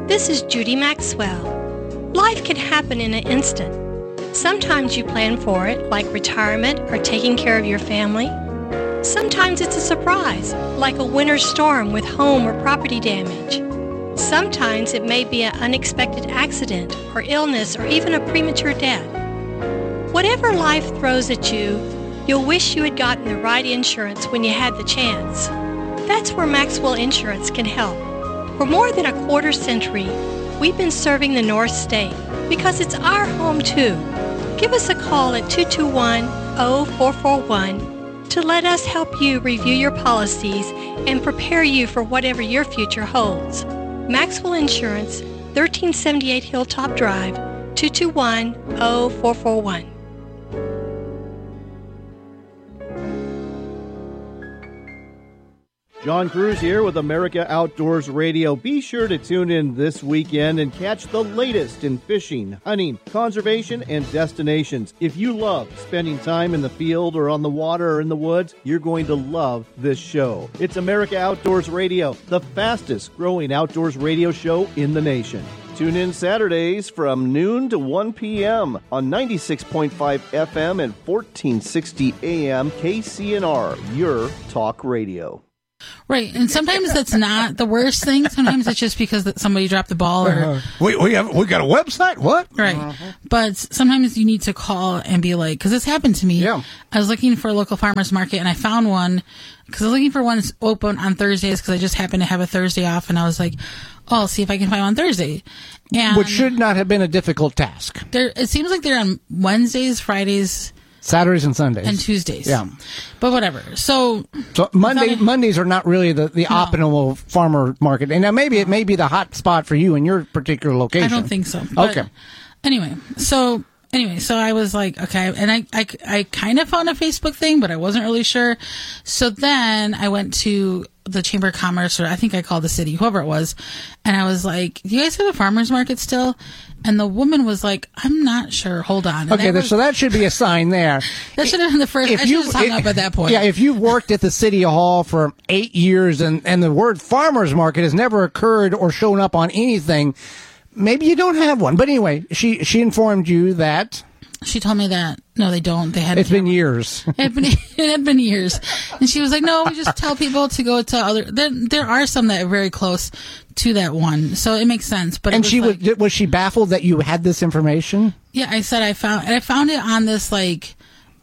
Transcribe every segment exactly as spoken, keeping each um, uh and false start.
This is Judy Maxwell. Life can happen in an instant. Sometimes you plan for it, like retirement or taking care of your family. Sometimes it's a surprise, like a winter storm with home or property damage. Sometimes it may be an unexpected accident or illness or even a premature death. Whatever life throws at you, you'll wish you had gotten the right insurance when you had the chance. That's where Maxwell Insurance can help. For more than a quarter century, we've been serving the North State because it's our home too. Give us a call at two two one, zero four four one to let us help you review your policies and prepare you for whatever your future holds. Maxwell Insurance, thirteen seventy-eight Hilltop Drive, two two one, zero four four one. John Cruz here with America Outdoors Radio. Be sure to tune in this weekend and catch the latest in fishing, hunting, conservation, and destinations. If you love spending time in the field or on the water or in the woods, you're going to love this show. It's America Outdoors Radio, the fastest growing outdoors radio show in the nation. Tune in Saturdays from noon to one p.m. on ninety-six point five F M and fourteen sixty A M K C N R, your talk radio. Right, and sometimes that's not the worst thing. Sometimes it's just because that somebody dropped the ball. Or uh, we we have we got a website. What? Right, uh-huh. But sometimes you need to call and be like, because this happened to me. Yeah, I was looking for a local farmers market and I found one because I was looking for one that's open on Thursdays because I just happened to have a Thursday off, and I was like, oh, I'll see if I can find one on Thursday. And which should not have been a difficult task. There, it seems like they're on Wednesdays, Fridays, Saturdays and Sundays. And Tuesdays. Yeah. But whatever. So, so Monday, Mondays are not really the, the no. optimal farmer market. And now maybe it may be the hot spot for you in your particular location. I don't think so. But okay. Anyway, so anyway, so I was like, okay. And I, I, I kind of found a Facebook thing, but I wasn't really sure. So then I went to the Chamber of Commerce, or I think I called the city, whoever it was. And I was like, do you guys have a farmer's market still? And the woman was like, I'm not sure. Hold on. And okay, was, so that should be a sign there. That should have been the first. If I should have hung up at that point. Yeah, if you've worked at the City Hall for eight years and, and the word farmer's market has never occurred or shown up on anything, maybe you don't have one. But anyway, she, she informed you that... She told me that. No, they don't. They had. It's been years. It had been, it had been years. And she was like, no, we just tell people to go to other. There, there are some that are very close to that one. So it makes sense. But and was she like, was, was she baffled that you had this information? Yeah, I said I found, and I found it on this, like,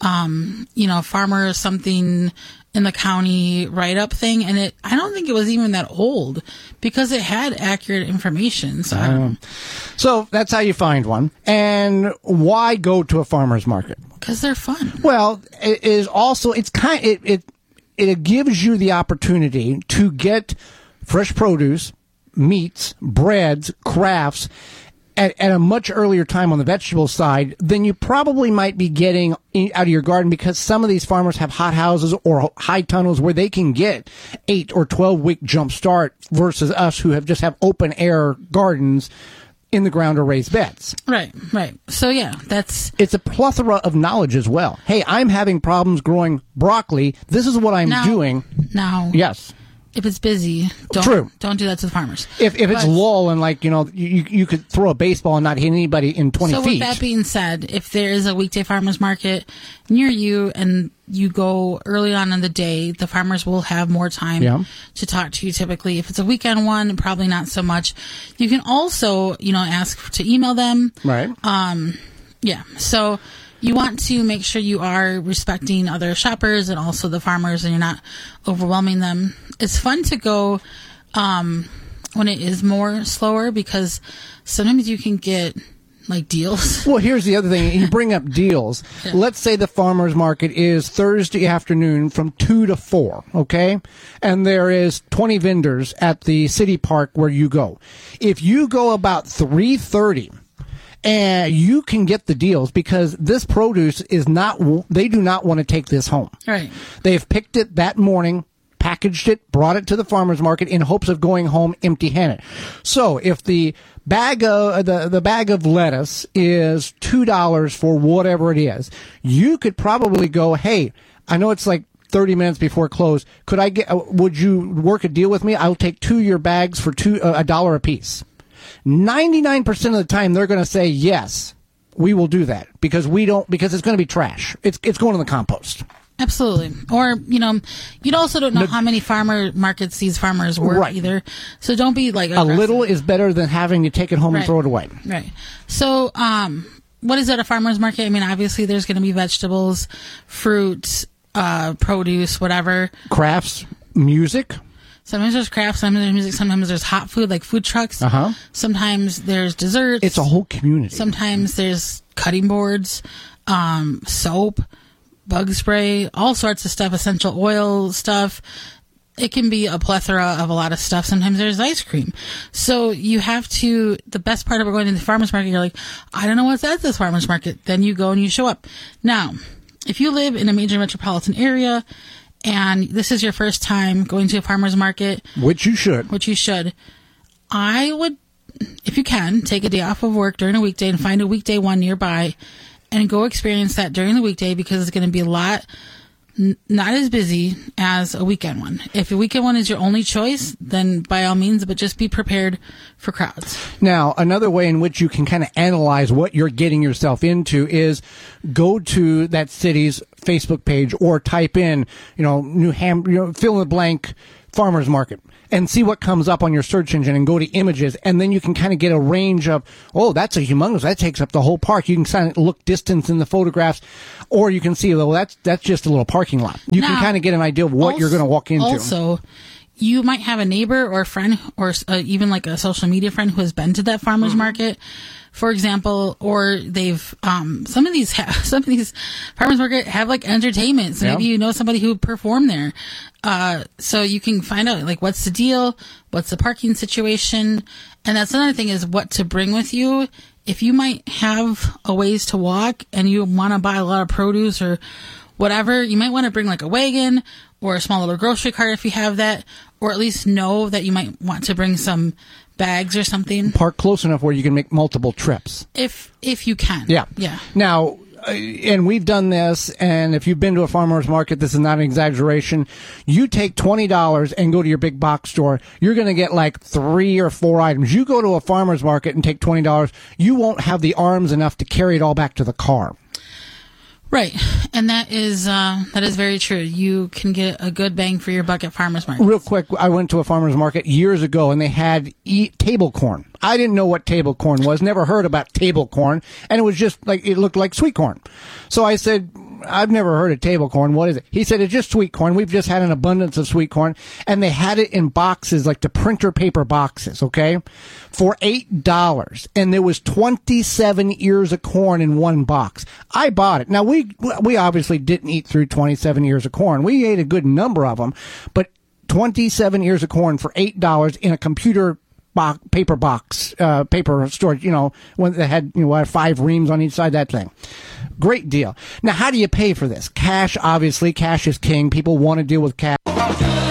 um, you know, farmer something in the county write-up thing, and it I don't think it was even that old because it had accurate information. So, I don't, so that's how you find one. And why go to a farmer's market? Because they're fun. Well, it is also it's kind it, it it gives you the opportunity to get fresh produce, meats, breads, crafts. At, at a much earlier time on the vegetable side than you probably might be getting in, out of your garden, because some of these farmers have hot houses or high tunnels where they can get eight or twelve week jump start versus us who have just have open air gardens in the ground or raised beds. Right, right. So yeah, that's... It's a plethora of knowledge as well. Hey, I'm having problems growing broccoli. This is what I'm now, doing. Now... Yes. If it's busy, don't True. don't do that to the farmers. If if it's but, lull and like, you know, you you could throw a baseball and not hit anybody in twenty so feet. So with that being said, if there is a weekday farmers market near you and you go early on in the day, the farmers will have more time yeah. to talk to you typically. If it's a weekend one, probably not so much. You can also, you know, ask to email them. Right. Um, yeah. So you want to make sure you are respecting other shoppers and also the farmers, and you're not overwhelming them. It's fun to go um, when it is more slower, because sometimes you can get like deals. Well, here's the other thing. You bring up deals. Yeah. Let's say the farmer's market is Thursday afternoon from two to four, okay? And there is twenty vendors at the city park where you go. If you go about three thirty, and you can get the deals, because this produce is not, they do not want to take this home. Right. They've picked it that morning, packaged it, brought it to the farmer's market in hopes of going home empty-handed. So if the bag of, the, the bag of lettuce is two dollars for whatever it is, you could probably go, hey, I know it's like thirty minutes before close. Could I get, uh, would you work a deal with me? I'll take two of your bags for two, uh, a dollar a piece. ninety-nine percent of the time they're going to say, yes, we will do that because we don't, because it's going to be trash. It's, it's going in the compost. Absolutely. Or, you know, you also don't know no, how many farmer markets these farmers work right. either. So don't be like aggressive. A little is better than having to take it home right. and throw it away. Right. So, um, what is at a farmer's market? I mean, obviously there's going to be vegetables, fruits, uh, produce, whatever. Crafts, music. Sometimes there's crafts, sometimes there's music, sometimes there's hot food like food trucks. Uh-huh. Sometimes there's desserts. It's a whole community. Sometimes there's cutting boards, um, soap, bug spray, all sorts of stuff, essential oil stuff. It can be a plethora of a lot of stuff. Sometimes there's ice cream. So you have to, the best part of going to the farmer's market, you're like, I don't know what's at this farmer's market. Then you go and you show up. Now, if you live in a major metropolitan area and this is your first time going to a farmer's market, which you should, which you should, I would, if you can, take a day off of work during a weekday and find a weekday one nearby and go experience that during the weekday because it's going to be a lot n- not as busy as a weekend one. If a weekend one is your only choice, then by all means, but just be prepared for crowds. Now, another way in which you can kind of analyze what you're getting yourself into is go to that city's Facebook page or type in, you know, New Ham, you know, fill in the blank farmer's market and see what comes up on your search engine and go to images. And then you can kind of get a range of, oh, that's a humongous, that takes up the whole park. You can kind of look distance in the photographs, or you can see, well, that's, that's just a little parking lot. You now, can kind of get an idea of what also, you're going to walk into. Also, you might have a neighbor or a friend or uh, even like a social media friend who has been to that farmer's mm-hmm. market, for example, or they've, um, some of these, ha- some of these farmers market have like entertainment. So yeah. maybe you know somebody who performed there. Uh, so you can find out like what's the deal, what's the parking situation. And that's another thing is what to bring with you. If you might have a ways to walk and you want to buy a lot of produce or whatever, you might want to bring like a wagon or a small little grocery cart if you have that, or at least know that you might want to bring some bags or something. Park close enough where you can make multiple trips. If if you can. Yeah. Yeah. Now, uh, and we've done this, and if you've been to a farmer's market, this is not an exaggeration. You take twenty dollars and go to your big box store, you're going to get like three or four items. You go to a farmer's market and take twenty dollars, you won't have the arms enough to carry it all back to the car. Right, and that is uh, that is very true. You can get a good bang for your buck at farmers market. Real quick, I went to a farmer's market years ago, and they had eat table corn. I didn't know what table corn was, never heard about table corn, and it was just like, it looked like sweet corn. So I said, I've never heard of table corn. What is it? He said, it's just sweet corn. We've just had an abundance of sweet corn. And they had it in boxes, like the printer paper boxes, okay, for eight dollars. And there was twenty-seven ears of corn in one box. I bought it. Now, we we obviously didn't eat through twenty-seven ears of corn. We ate a good number of them. But twenty-seven ears of corn for eight dollars in a computer box, paper box, uh, paper storage, you know, when they had, you know, five reams on each side, that thing. Great deal. Now, how do you pay for this? Cash, obviously. Cash is king. People want to deal with cash.